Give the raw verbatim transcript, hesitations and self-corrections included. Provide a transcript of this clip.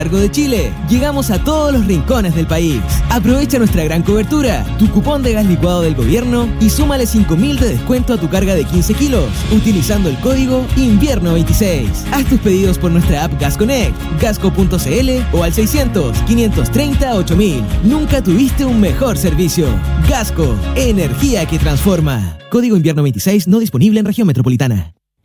largo de Chile. Llegamos a todos los rincones del país. Aprovecha nuestra gran cobertura, tu cupón de gas licuado del gobierno y súmale cinco mil de descuento a tu carga de quince kilos, utilizando el código invierno veintiséis. Haz tus pedidos por nuestra app Gas Connect, gasco punto c l o al seiscientos, quinientos treinta, ocho mil. Nunca tuviste un mejor servicio. Gasco, energía que transforma. Código invierno veintiséis no disponible en región metropolitana.